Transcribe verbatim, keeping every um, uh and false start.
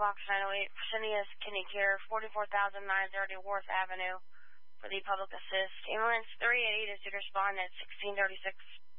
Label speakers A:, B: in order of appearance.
A: Box nine oh eight, Fresenius Kidney Care, forty-four thousand nine hundred thirty Worth Avenue, for the public assist. Ambulance three eighty is to respond at sixteen thirty-six.